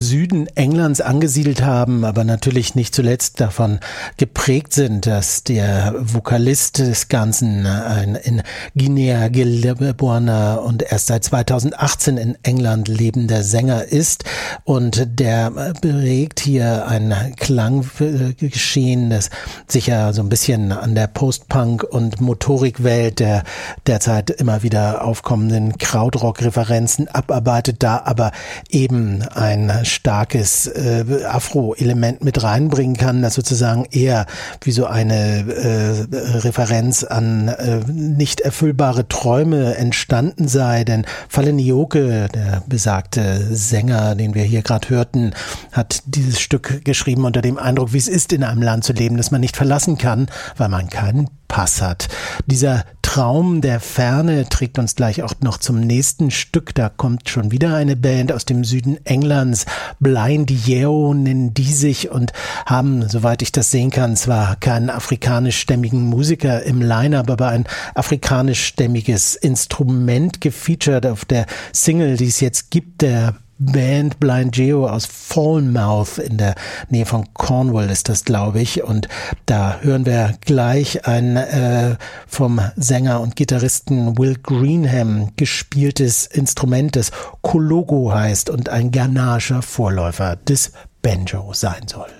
Süden Englands angesiedelt haben, aber natürlich nicht zuletzt davon geprägt sind, dass der Vokalist des Ganzen ein in Guinea geborener und erst seit 2018 in England lebender Sänger ist, und der prägt hier ein Klanggeschehen, das sicher so ein bisschen an der Post-Punk- und Motorikwelt der derzeit immer wieder aufkommenden Krautrock-Referenzen abarbeitet, da aber eben ein starkes Afro-Element mit reinbringen kann, das sozusagen eher wie so eine Referenz an nicht erfüllbare Träume entstanden sei, denn Falle Nyoke, der besagte Sänger, den wir hier gerade hörten, hat dieses Stück geschrieben unter dem Eindruck, wie es ist, in einem Land zu leben, das man nicht verlassen kann, weil man keinen Pass hat. Dieser Traum der Ferne trägt uns gleich auch noch zum nächsten Stück. Da kommt schon wieder eine Band aus dem Süden Englands. Blind Yeo nennen die sich und haben, soweit ich das sehen kann, zwar keinen afrikanischstämmigen Musiker im Line-Up, aber ein afrikanischstämmiges Instrument gefeatured auf der Single, die es jetzt gibt, der Band Blind Yeo aus Falmouth in der Nähe von Cornwall ist das, glaube ich. Und da hören wir gleich ein vom Sänger und Gitarristen Will Greenham gespieltes Instrument, das Kologo heißt und ein ghanaischer Vorläufer des Banjo sein soll.